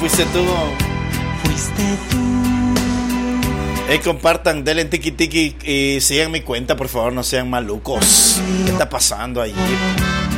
fuiste tú. Fuiste tú. Compartan, denle tiki tiki y sigan mi cuenta, por favor, no sean malucos. ¿Qué está pasando ahí?